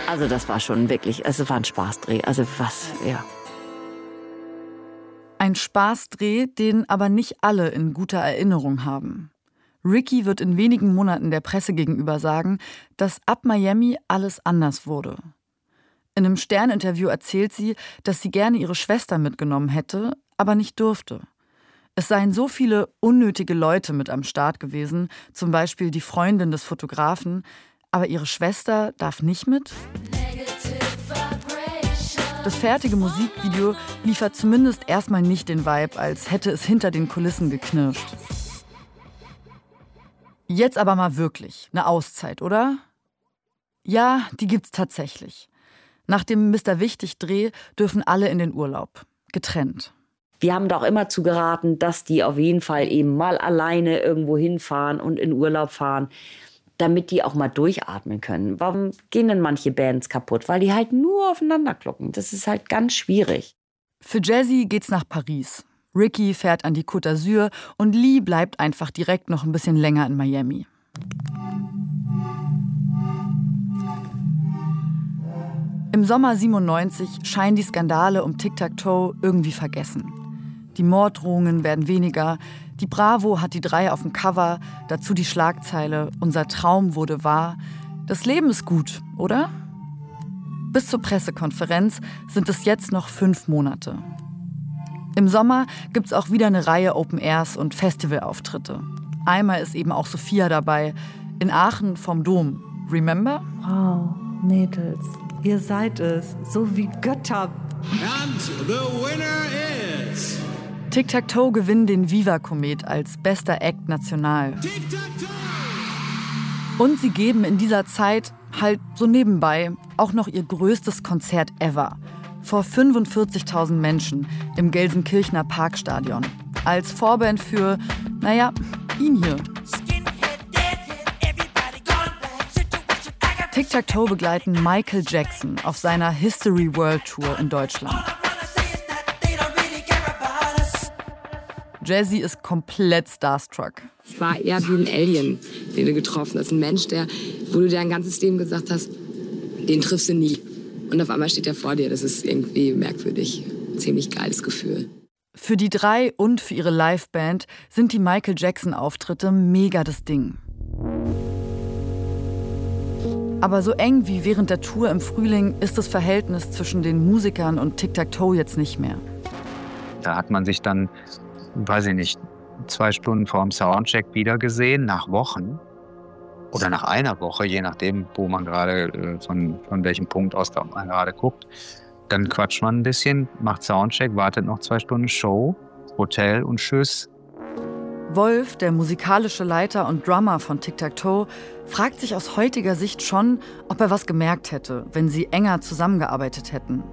Also das war schon wirklich, es war ein Spaßdreh. Also was, ja. Ein Spaßdreh, den aber nicht alle in guter Erinnerung haben. Ricky wird in wenigen Monaten der Presse gegenüber sagen, dass ab Miami alles anders wurde. In einem Stern-Interview erzählt sie, dass sie gerne ihre Schwester mitgenommen hätte, aber nicht durfte. Es seien so viele unnötige Leute mit am Start gewesen, zum Beispiel die Freundin des Fotografen, aber ihre Schwester darf nicht mit? Das fertige Musikvideo liefert zumindest erstmal nicht den Vibe, als hätte es hinter den Kulissen geknirscht. Jetzt aber mal wirklich eine Auszeit, oder? Ja, die gibt's tatsächlich. Nach dem Mr. Wichtig-Dreh dürfen alle in den Urlaub. Getrennt. Wir haben doch immer zu geraten, dass die auf jeden Fall eben mal alleine irgendwo hinfahren und in Urlaub fahren, damit die auch mal durchatmen können. Warum gehen denn manche Bands kaputt? Weil die halt nur aufeinander kloppen. Das ist halt ganz schwierig. Für Jessie geht's nach Paris. Ricky fährt an die Côte d'Azur und Lee bleibt einfach direkt noch ein bisschen länger in Miami. Im Sommer 97 scheinen die Skandale um Tic-Tac-Toe irgendwie vergessen. Die Morddrohungen werden weniger, die Bravo hat die 3 auf dem Cover, dazu die Schlagzeile „Unser Traum wurde wahr". Das Leben ist gut, oder? Bis zur Pressekonferenz sind es jetzt noch 5 Monate. Im Sommer gibt's auch wieder eine Reihe Open Airs und Festivalauftritte. Einmal ist eben auch Sophia dabei, in Aachen vom Dom. Remember? Wow, Mädels, ihr seid es, so wie Götter. And the winner is... Tic-Tac-Toe gewinnen den Viva-Komet als bester Act national. Und sie geben in dieser Zeit halt so nebenbei auch noch ihr größtes Konzert ever. Vor 45.000 Menschen im Gelsenkirchener Parkstadion. Als Vorband für, naja, ihn hier. Tic-Tac-Toe begleiten Michael Jackson auf seiner History World Tour in Deutschland. Jessie ist komplett starstruck. Es war eher wie ein Alien, den du getroffen hast. Ein Mensch, wo du dein ganzes Leben gesagt hast, den triffst du nie. Und auf einmal steht er vor dir. Das ist irgendwie merkwürdig. Ziemlich geiles Gefühl. Für die 3 und für ihre Liveband sind die Michael Jackson-Auftritte mega das Ding. Aber so eng wie während der Tour im Frühling ist das Verhältnis zwischen den Musikern und Tic-Tac-Toe jetzt nicht mehr. Da hat man sich dann, weiß ich nicht, 2 Stunden vor dem Soundcheck wieder gesehen, nach Wochen. Oder nach einer Woche, je nachdem, wo man gerade, von welchem Punkt aus man gerade guckt. Dann quatscht man ein bisschen, macht Soundcheck, wartet noch 2 Stunden Show, Hotel und tschüss. Wolf, der musikalische Leiter und Drummer von Tic-Tac-Toe, fragt sich aus heutiger Sicht schon, ob er was gemerkt hätte, wenn sie enger zusammengearbeitet hätten.